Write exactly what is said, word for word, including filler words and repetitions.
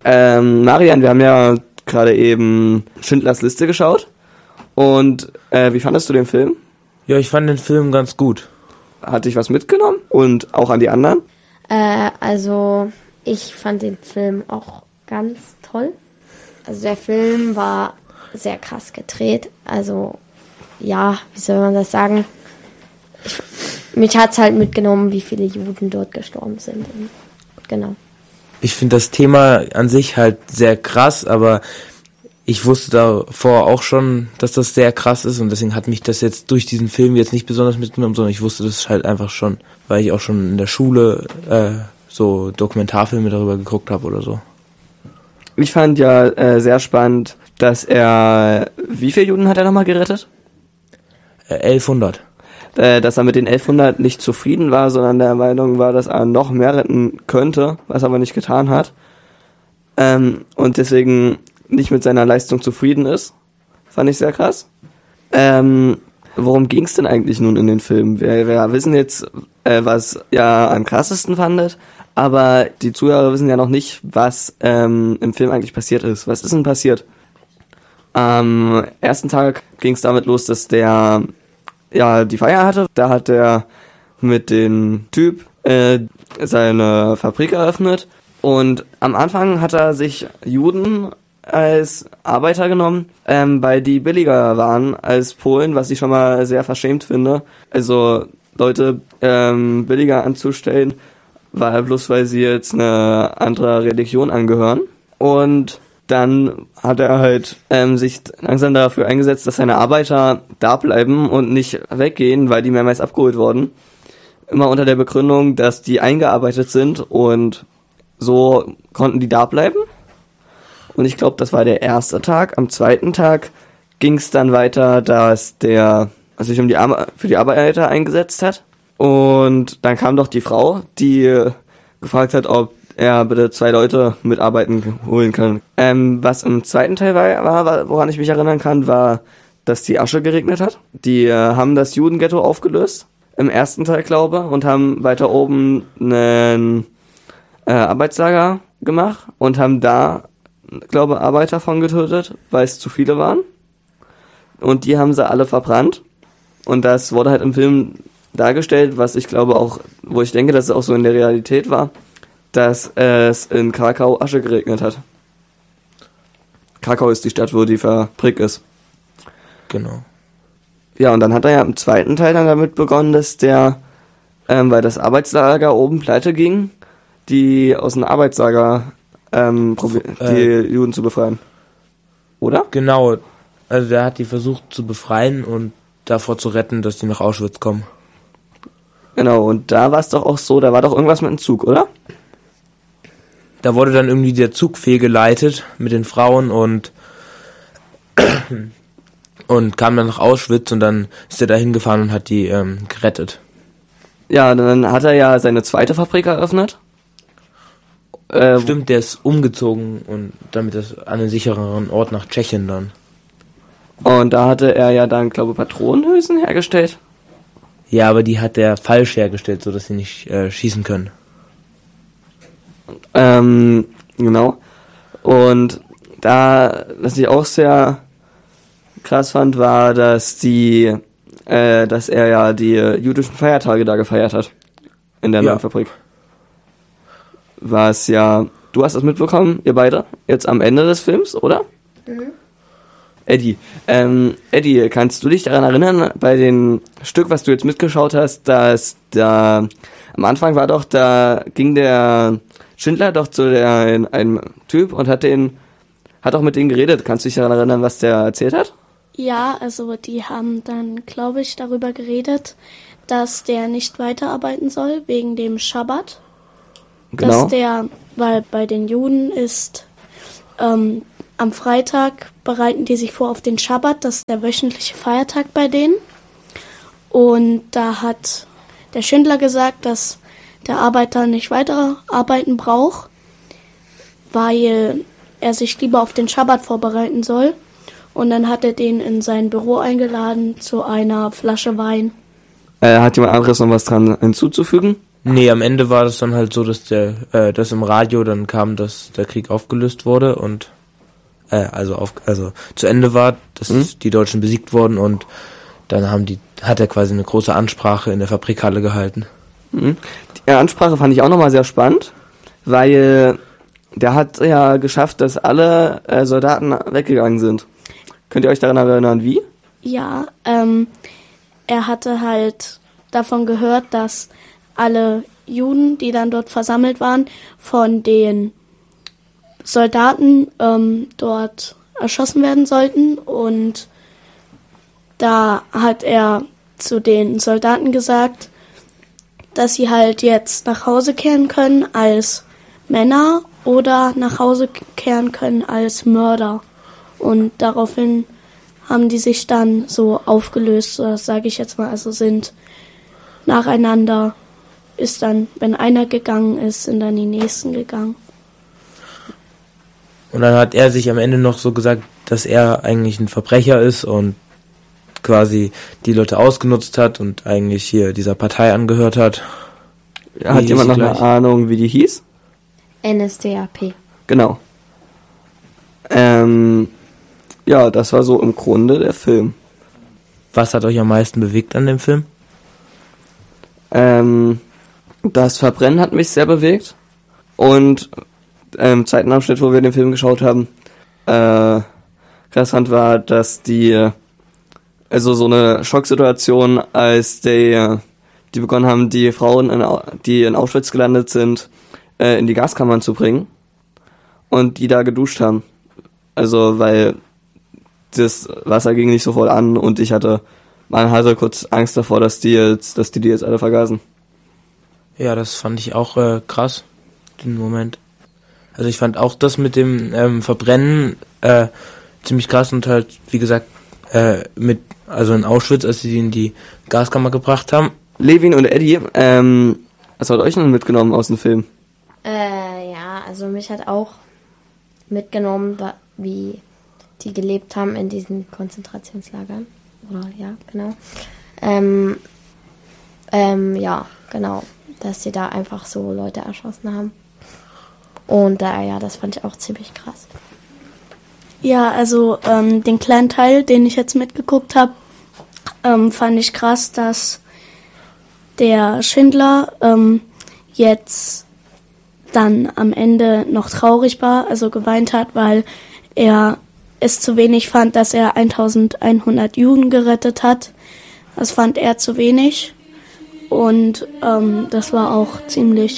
Ähm, Marian, wir haben ja gerade eben Schindlers Liste geschaut. Und äh, wie fandest du den Film? Ja, ich fand den Film ganz gut. Hat dich was mitgenommen? Und auch an die anderen? Äh, also ich fand den Film auch ganz toll. Also der Film war sehr krass gedreht. Also ja, wie soll man das sagen? Ich, mich hat's halt mitgenommen, wie viele Juden dort gestorben sind. Und, genau. Ich finde das Thema an sich halt sehr krass, aber ich wusste davor auch schon, dass das sehr krass ist und deswegen hat mich das jetzt durch diesen Film jetzt nicht besonders mitgenommen, sondern ich wusste das halt einfach schon, weil ich auch schon in der Schule äh, so Dokumentarfilme darüber geguckt habe oder so. Ich fand ja äh, sehr spannend, dass er, wie viele Juden hat er nochmal gerettet? Äh, elfhundert. Äh, dass er mit den elfhundert nicht zufrieden war, sondern der Meinung war, dass er noch mehr retten könnte, was er aber nicht getan hat. Ähm, und deswegen nicht mit seiner Leistung zufrieden ist. Fand ich sehr krass. Ähm, worum ging es denn eigentlich nun in den Filmen? Wir, wir wissen jetzt, äh, was ihr am krassesten fandet, aber die Zuhörer wissen ja noch nicht, was ähm, im Film eigentlich passiert ist. Was ist denn passiert? Am ersten Tag ging es damit los, dass der ja die Feier hatte. Da hat er mit dem Typ äh, seine Fabrik eröffnet und am Anfang hat er sich Juden als Arbeiter genommen, ähm, weil die billiger waren als Polen, was ich schon mal sehr verschämt finde. Also Leute ähm, billiger anzustellen, weil bloß weil sie jetzt eine andere Religion angehören. Und dann hat er halt ähm, sich langsam dafür eingesetzt, dass seine Arbeiter da bleiben und nicht weggehen, weil die mehrmals abgeholt wurden. Immer unter der Begründung, dass die eingearbeitet sind und so konnten die da bleiben. Und ich glaube, das war der erste Tag. Am zweiten Tag ging es dann weiter, dass der also sich um die Ar- für die Arbeiter eingesetzt hat. Und dann kam doch die Frau, die gefragt hat, ob er bitte zwei Leute mit Arbeiten holen kann. Ähm, was im zweiten Teil war, war, woran ich mich erinnern kann, war, dass die Asche geregnet hat. Die äh, haben das Judenghetto aufgelöst, im ersten Teil, glaube ich, und haben weiter oben einen äh, Arbeitslager gemacht und haben da, glaube Arbeiter von getötet, weil es zu viele waren. Und die haben sie alle verbrannt. Und das wurde halt im Film dargestellt, was ich glaube auch, wo ich denke, dass es auch so in der Realität war, dass es in Krakau Asche geregnet hat. Krakau ist die Stadt, wo die Fabrik ist. Genau. Ja, und dann hat er ja im zweiten Teil dann damit begonnen, dass der, ähm, weil das Arbeitslager oben pleite ging, die aus dem Arbeitslager ähm, probi- die äh, Juden zu befreien. Oder? Genau. Also der hat die versucht zu befreien und davor zu retten, dass die nach Auschwitz kommen. Genau, und da war es doch auch so, da war doch irgendwas mit dem Zug, oder? Da wurde dann irgendwie der Zug fehlgeleitet mit den Frauen und und kam dann nach Auschwitz und dann ist er da hingefahren und hat die ähm, gerettet. Ja, dann hat er ja seine zweite Fabrik eröffnet. Äh, Stimmt, der ist umgezogen und damit das an einen sichereren Ort nach Tschechien dann. Und da hatte er ja dann, glaube ich, Patronenhülsen hergestellt. Ja, aber die hat er falsch hergestellt, so dass sie nicht äh, schießen können. Ähm, genau. Und da, was ich auch sehr krass fand, war, dass die, äh, dass er ja die jüdischen Feiertage da gefeiert hat. In der Ja. neuen Fabrik. Was ja, du hast das mitbekommen, ihr beide, jetzt am Ende des Films, oder? Mhm. Eddie, ähm, Eddie, kannst du dich daran erinnern, bei dem Stück, was du jetzt mitgeschaut hast, dass da, am Anfang war doch, da ging der Schindler doch zu der, einem Typ und hat den, hat auch mit denen geredet. Kannst du dich daran erinnern, was der erzählt hat? Ja, also die haben dann, glaube ich, darüber geredet, dass der nicht weiterarbeiten soll wegen dem Schabbat. Genau. Dass der, weil bei den Juden ist, ähm, am Freitag bereiten die sich vor auf den Schabbat, das ist der wöchentliche Feiertag bei denen. Und da hat der Schindler gesagt, dass der Arbeiter nicht weiterarbeiten braucht, weil er sich lieber auf den Schabbat vorbereiten soll. Und dann hat er den in sein Büro eingeladen zu einer Flasche Wein. Äh, hat jemand anderes noch was dran hinzuzufügen? Nee, am Ende war das dann halt so, dass der, äh, dass im Radio dann kam, dass der Krieg aufgelöst wurde und äh, also auf, also zu Ende war, dass Mhm. die Deutschen besiegt wurden und dann haben die, hat er quasi eine große Ansprache in der Fabrikhalle gehalten. Mhm. Die Ansprache fand ich auch nochmal sehr spannend, weil der hat ja geschafft, dass alle äh, Soldaten weggegangen sind. Könnt ihr euch daran erinnern, wie? Ja, ähm, er hatte halt davon gehört, dass alle Juden, die dann dort versammelt waren, von den Soldaten ähm, dort erschossen werden sollten. Und da hat er zu den Soldaten gesagt, dass sie halt jetzt nach Hause kehren können als Männer oder nach Hause kehren können als Mörder. Und daraufhin haben die sich dann so aufgelöst, sage ich jetzt mal, also sind nacheinander, ist dann, wenn einer gegangen ist, sind dann die nächsten gegangen. Und dann hat er sich am Ende noch so gesagt, dass er eigentlich ein Verbrecher ist und quasi die Leute ausgenutzt hat und eigentlich hier dieser Partei angehört hat. Hat Wie jemand hieß noch sie eine gleich? Ahnung, wie die hieß? N S D A P. Genau. Ähm, ja, das war so im Grunde der Film. Was hat euch am meisten bewegt an dem Film? Ähm, das Verbrennen hat mich sehr bewegt. Und im zweiten Abschnitt, wo wir den Film geschaut haben, äh, krass fand, war, dass die, also so eine Schocksituation, als die, die begonnen haben, die Frauen, in, Au- die in Auschwitz gelandet sind, äh, in die Gaskammern zu bringen und die da geduscht haben. Also, weil das Wasser ging nicht sofort an und ich hatte, man hatte kurz Angst davor, dass die jetzt, dass die die jetzt alle vergasen. Ja, das fand ich auch äh, krass, den Moment. Also ich fand auch das mit dem ähm, Verbrennen äh, ziemlich krass und halt, wie gesagt, äh, mit, also in Auschwitz, als sie die in die Gaskammer gebracht haben. Levin und Eddie, ähm, was hat euch denn mitgenommen aus dem Film? Äh, ja, also mich hat auch mitgenommen, wa- wie die gelebt haben in diesen Konzentrationslagern. Oder ja, genau. Ähm, ähm, ja, genau. Dass sie da einfach so Leute erschossen haben. Und da, ja, das fand ich auch ziemlich krass. Ja, also ähm, den kleinen Teil, den ich jetzt mitgeguckt habe, ähm, fand ich krass, dass der Schindler ähm, jetzt dann am Ende noch traurig war, also geweint hat, weil er es zu wenig fand, dass er eintausendeinhundert Juden gerettet hat. Das fand er zu wenig und ähm, das war auch ziemlich